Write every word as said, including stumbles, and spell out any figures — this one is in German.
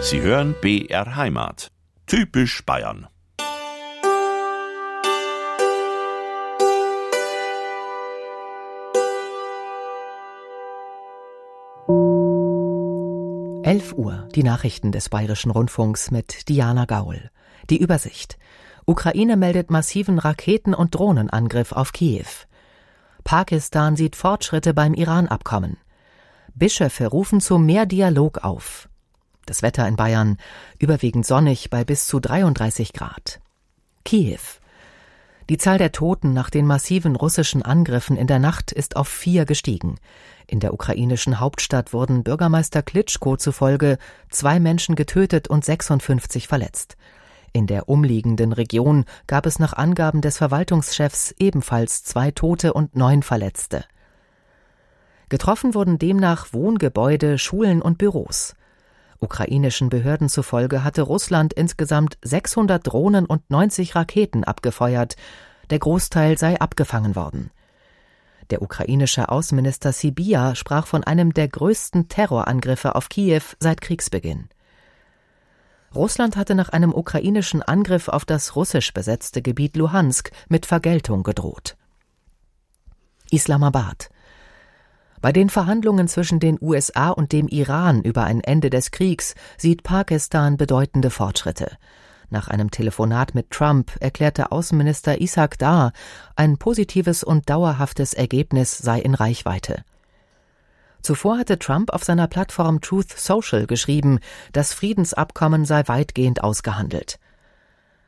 Sie hören B R Heimat. Typisch Bayern. elf Uhr, die Nachrichten des Bayerischen Rundfunks mit Diana Gaul. Die Übersicht. Ukraine meldet massiven Raketen- und Drohnenangriff auf Kiew. Pakistan sieht Fortschritte beim Iran-Abkommen. Bischöfe rufen zu mehr Dialog auf. Das Wetter in Bayern überwiegend sonnig bei bis zu dreiunddreißig Grad. Kiew. Die Zahl der Toten nach den massiven russischen Angriffen in der Nacht ist auf vier gestiegen. In der ukrainischen Hauptstadt wurden Bürgermeister Klitschko zufolge zwei Menschen getötet und sechsundfünfzig verletzt. In der umliegenden Region gab es nach Angaben des Verwaltungschefs ebenfalls zwei Tote und neun Verletzte. Getroffen wurden demnach Wohngebäude, Schulen und Büros. Ukrainischen Behörden zufolge hatte Russland insgesamt sechshundert Drohnen und neunzig Raketen abgefeuert. Der Großteil sei abgefangen worden. Der ukrainische Außenminister Sybiha sprach von einem der größten Terrorangriffe auf Kiew seit Kriegsbeginn. Russland hatte nach einem ukrainischen Angriff auf das russisch besetzte Gebiet Luhansk mit Vergeltung gedroht. Islamabad. Bei den Verhandlungen zwischen den U S A und dem Iran über ein Ende des Kriegs sieht Pakistan bedeutende Fortschritte. Nach einem Telefonat mit Trump erklärte Außenminister Ishaq Dar, ein positives und dauerhaftes Ergebnis sei in Reichweite. Zuvor hatte Trump auf seiner Plattform Truth Social geschrieben, das Friedensabkommen sei weitgehend ausgehandelt.